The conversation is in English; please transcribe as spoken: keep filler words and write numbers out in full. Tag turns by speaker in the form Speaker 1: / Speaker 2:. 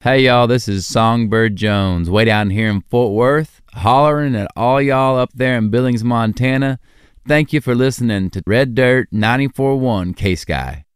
Speaker 1: Hey y'all, this is Songbird Jones, way down here in Fort Worth, hollering at all y'all up there in Billings, Montana. Thank you for listening to Red Dirt ninety-four point one K-Sky.